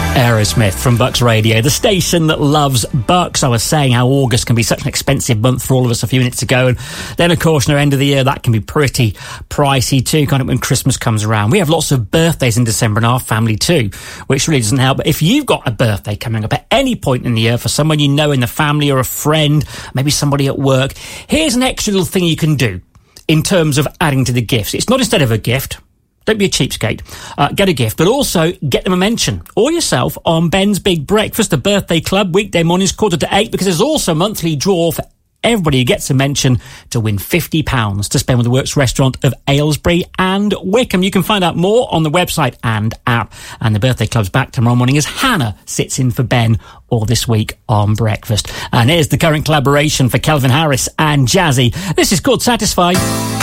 Aerosmith from Bucks Radio, the station that loves Bucks. I was saying how August can be such an expensive month for all of us a few minutes ago, and then of course near end of the year that can be pretty pricey too, kind of when Christmas comes around. We have lots of birthdays in December in our family too, which really doesn't help. But if you've got a birthday coming up at any point in the year for someone you know in the family or a friend, maybe somebody at work, here's an extra little thing you can do in terms of adding to the gifts. It's not instead of a gift. Don't be a cheapskate. Get a gift, but also get them a mention or yourself on Ben's Big Breakfast, the birthday club, weekday mornings 7:45, because there's also a monthly draw for everybody who gets a mention to win £50 to spend with the Works restaurant of Aylesbury and Wickham. You can find out more on the website and app. And the birthday club's back tomorrow morning as Hannah sits in for Ben all this week on Breakfast. And here's the current collaboration for Calvin Harris and Jazzy. This is called Satisfied.